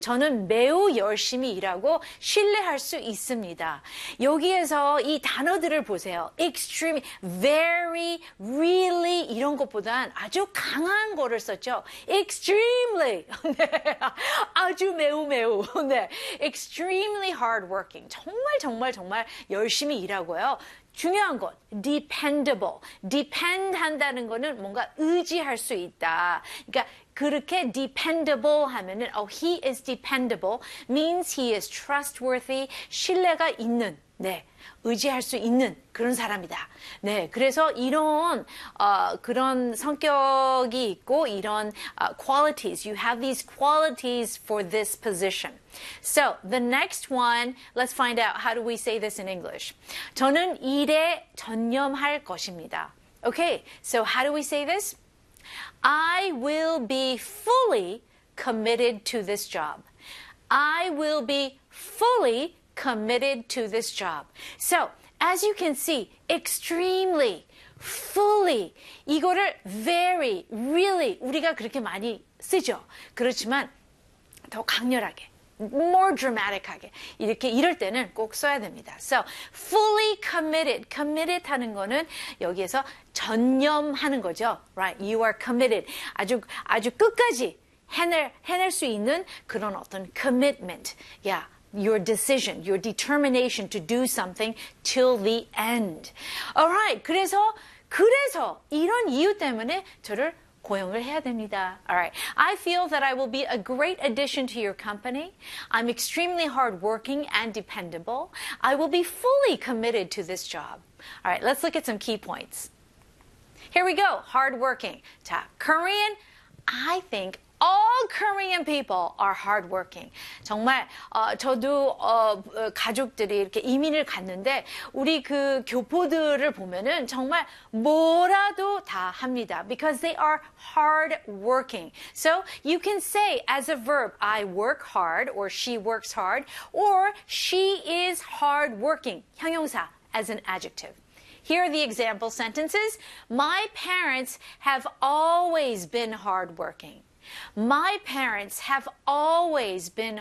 저는 매우 열심히 일하고 신뢰할 수 있습니다. 여기에서 이 단어들을 보세요. extreme, very, really 이런 것보단 아주 강한 거를 썼죠. extremely. 네. 아주 매우. 네. extremely hardworking. 정말 열심히 일하고요. 중요한 것, dependable. depend 한다는 거는 뭔가 의지할 수 있다. 그러니까 그렇게 dependable 하면은 he is dependable means he is trustworthy. 신뢰가 있는, 네, 의지할 수 있는 그런 사람이다. 네, 그래서 이런 그런 성격이 있고 이런 qualities. You have these qualities for this position. So the next one, let's find out how do we say this in English. 저는 일에 전념할 것입니다. Okay, so how do we say this? I will be fully committed to this job. I will be fully committed to this job. So, as you can see, extremely, fully, 이거를 very, really 우리가 그렇게 많이 쓰죠. 그렇지만 더 강렬하게, more dramatic하게 이렇게 이럴 때는 꼭 써야 됩니다. So, fully committed, committed 하는 거는 여기에서 전념하는 거죠. Right? You are committed. 아주 끝까지 해낼 수 있는 그런 어떤 commitment. Yeah. Your decision, your determination to do something till the end. Alright. 그래서 이런 이유 때문에 저를 고용을 해야 됩니다. Alright. I feel that I will be a great addition to your company. I'm extremely hardworking and dependable. I will be fully committed to this job. Alright. Let's look at some key points. Here we go. Hardworking. 자, Korean. I think all Korean people are hardworking. 정말 저도 가족들이 이렇게 이민을 갔는데 우리 그 교포들을 보면은 정말 뭐라도 다 합니다. Because they are hardworking. So you can say as a verb, I work hard, or she works hard, or she is hardworking. 형용사 as an adjective. Here are the example sentences. My parents have always been hardworking. My parents have always been